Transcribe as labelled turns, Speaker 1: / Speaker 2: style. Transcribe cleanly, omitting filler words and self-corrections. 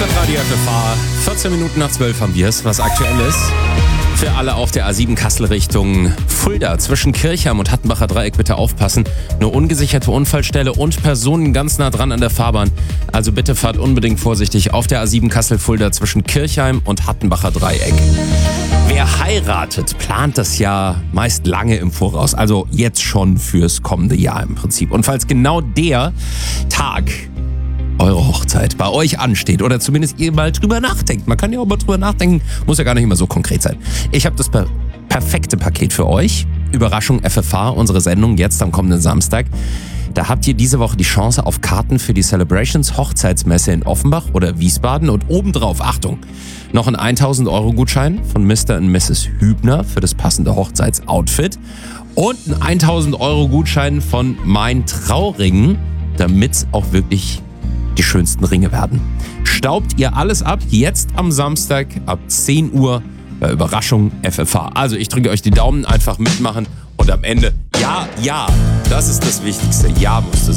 Speaker 1: Hitradio FFH, 14 Minuten nach 12 haben wir es, was aktuell ist. Für alle auf der A7 Kassel Richtung Fulda zwischen Kirchheim und Hattenbacher Dreieck bitte aufpassen. Eine ungesicherte Unfallstelle und Personen ganz nah dran an der Fahrbahn. Also bitte fahrt unbedingt vorsichtig auf der A7 Kassel Fulda zwischen Kirchheim und Hattenbacher Dreieck. Wer heiratet, plant das Jahr meist lange im Voraus. Also jetzt schon fürs kommende Jahr im Prinzip. Und falls genau der Tag eure Hochzeit bei euch ansteht oder zumindest ihr mal drüber nachdenkt. Man kann ja auch mal drüber nachdenken, muss ja gar nicht immer so konkret sein. Ich habe das perfekte Paket für euch. Überraschung FFH, unsere Sendung jetzt am kommenden Samstag. Da habt ihr diese Woche die Chance auf Karten für die Celebrations Hochzeitsmesse in Offenbach oder Wiesbaden und obendrauf, Achtung, noch ein 1.000-Euro-Gutschein von Mr. und Mrs. Hübner für das passende Hochzeitsoutfit und ein 1.000-Euro-Gutschein von Mein Trauring, damit es auch wirklich die schönsten Ringe werden. Staubt ihr alles ab, jetzt am Samstag ab 10 Uhr bei Überraschung FFH. Also ich drücke euch die Daumen, einfach mitmachen und am Ende, ja, das ist das Wichtigste. Ja, musst du